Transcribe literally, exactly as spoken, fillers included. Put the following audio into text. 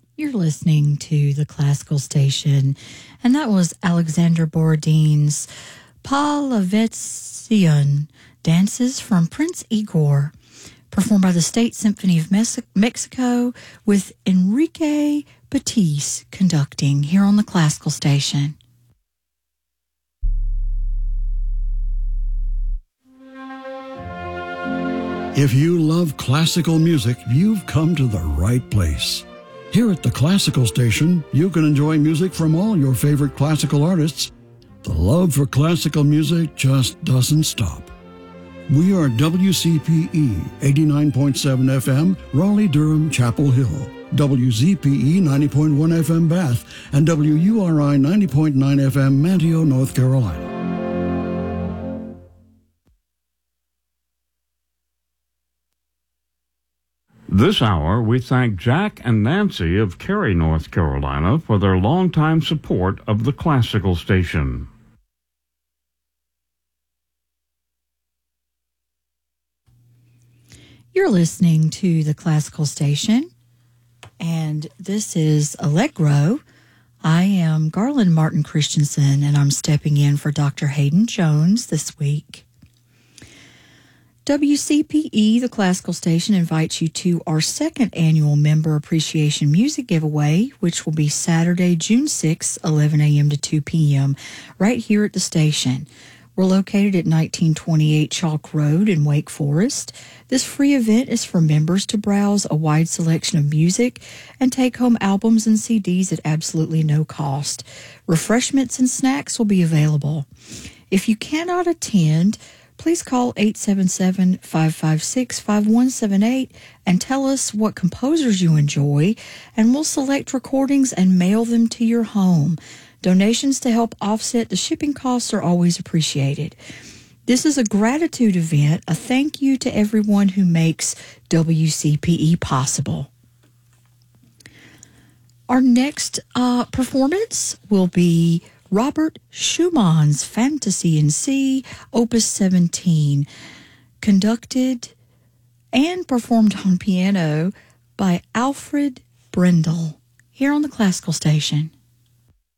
You're listening to the Classical Station, and that was Alexander Borodin's Palavetsion, Dances from Prince Igor, performed by the State Symphony of Mes- Mexico with Enrique Batiste conducting here on the Classical Station. If you love classical music, you've come to the right place. Here at the Classical Station, you can enjoy music from all your favorite classical artists. The love for classical music just doesn't stop. We are W C P E eighty-nine point seven F M, Raleigh-Durham, Chapel Hill, W Z P E ninety point one F M, Bath, and W U R I ninety point nine F M, Manteo, North Carolina. This hour, we thank Jack and Nancy of Cary, North Carolina, for their longtime support of the Classical Station. You're listening to the Classical Station, and this is Allegro. I am Garland Martin Christensen, and I'm stepping in for Doctor Hayden Jones this week. W C P E, the Classical Station, invites you to our second annual Member Appreciation Music Giveaway, which will be Saturday, June sixth, eleven a.m. to two p.m., right here at the station. We're located at nineteen twenty-eight Chalk Road in Wake Forest. This free event is for members to browse a wide selection of music and take home albums and C Ds at absolutely no cost. Refreshments and snacks will be available. If you cannot attend, please call eight seven seven, five five six, five one seven eight and tell us what composers you enjoy, and we'll select recordings and mail them to your home. Donations to help offset the shipping costs are always appreciated. This is a gratitude event, a thank you to everyone who makes W C P E possible. Our next uh, performance will be Robert Schumann's Fantasy in C, Opus seventeen, conducted and performed on piano by Alfred Brendel, here on the Classical Station.